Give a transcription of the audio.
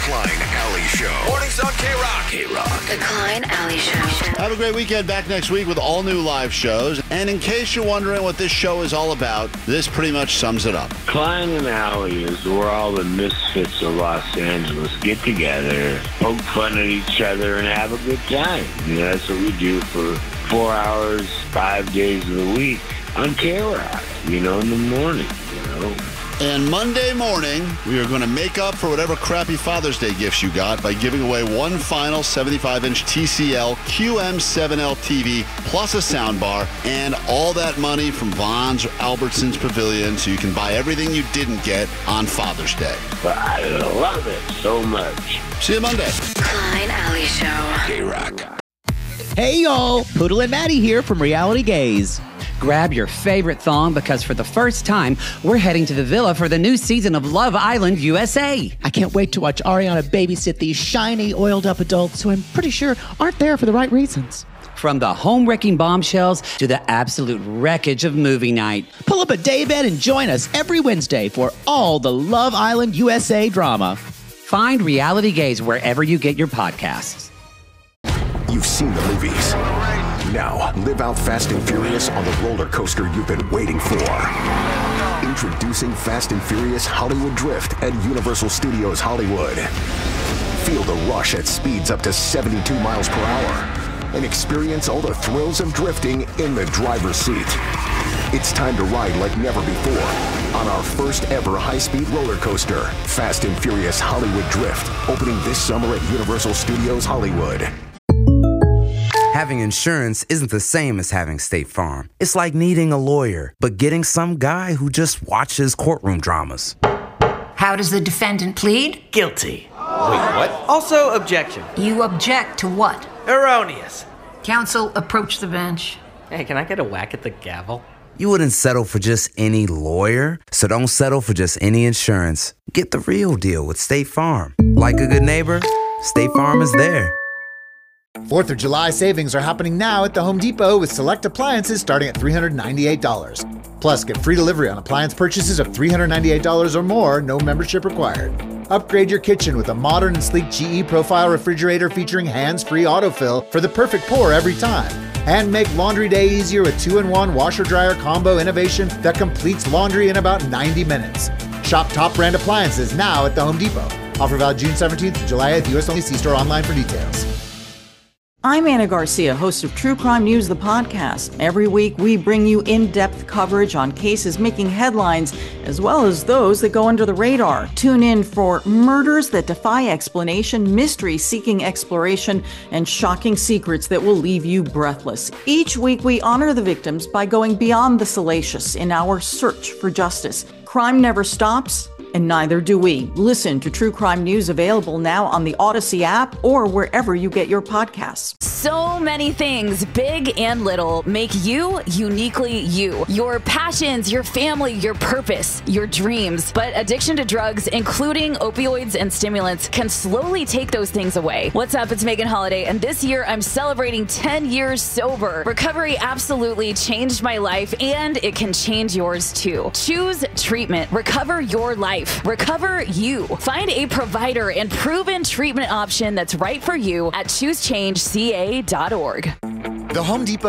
Klein Alley Show. Mornings on K-Rock. K-Rock. The Klein Alley Show. Have a great weekend. Back next week with all new live shows. And in case you're wondering what this show is all about, this pretty much sums it up. Klein and Alley is where all the misfits of Los Angeles get together, poke fun at each other, and have a good time. You know, that's what we do for 4 hours, 5 days of the week on K-Rock, you know, in the morning, you know. And Monday morning, we are going to make up for whatever crappy Father's Day gifts you got by giving away one final 75-inch TCL QM7L TV plus a soundbar and all that money from Vons or Albertsons Pavilion so you can buy everything you didn't get on Father's Day. But I love it so much. See you Monday. Klein Alley Show. K-Rock. Hey y'all, Poodle and Maddie here from Reality Gaze. Grab your favorite thong because for the first time, we're heading to the villa for the new season of Love Island USA. I can't wait to watch Ariana babysit these shiny, oiled-up adults who I'm pretty sure aren't there for the right reasons. From the home-wrecking bombshells to the absolute wreckage of movie night. Pull up a daybed and join us every Wednesday for all the Love Island USA drama. Find Reality Gaze wherever you get your podcasts. You've seen the movies. Now, live out Fast and Furious on the roller coaster you've been waiting for. Introducing Fast and Furious Hollywood Drift at Universal Studios Hollywood. Feel the rush at speeds up to 72 miles per hour. And experience all the thrills of drifting in the driver's seat. It's time to ride like never before on our first ever high-speed roller coaster, Fast and Furious Hollywood Drift, opening this summer at Universal Studios Hollywood. Having insurance isn't the same as having State Farm. It's like needing a lawyer, but getting some guy who just watches courtroom dramas. How does the defendant plead? Guilty. Wait, what? Also, objection. You object to what? Erroneous. Counsel, approach the bench. Hey, can I get a whack at the gavel? You wouldn't settle for just any lawyer, so don't settle for just any insurance. Get the real deal with State Farm. Like a good neighbor, State Farm is there. 4th of July savings are happening now at the Home Depot with select appliances starting at $398. Plus, get free delivery on appliance purchases of $398 or more, no membership required. Upgrade your kitchen with a modern and sleek GE Profile refrigerator featuring hands-free autofill for the perfect pour every time. And make laundry day easier with 2-in-1 washer-dryer combo innovation that completes laundry in about 90 minutes. Shop top brand appliances now at the Home Depot. Offer valid June 17th to July 8th. US only. See store online for details. I'm Anna Garcia, host of True Crime News, the podcast. Every week, we bring you in-depth coverage on cases making headlines, as well as those that go under the radar. Tune in for murders that defy explanation, mysteries seeking exploration, and shocking secrets that will leave you breathless. Each week, we honor the victims by going beyond the salacious in our search for justice. Crime never stops, and neither do we. Listen to True Crime News, available now on the Odyssey app or wherever you get your podcasts. So many things, big and little, make you uniquely you. Your passions, your family, your purpose, your dreams. But addiction to drugs, including opioids and stimulants, can slowly take those things away. What's up? It's Megan Holiday, and this year I'm celebrating 10 years sober. Recovery absolutely changed my life, and it can change yours too. Choose treatment. Recover your life. Recover you. Find a provider and proven treatment option that's right for you at choosechangeca.org. The Home Depot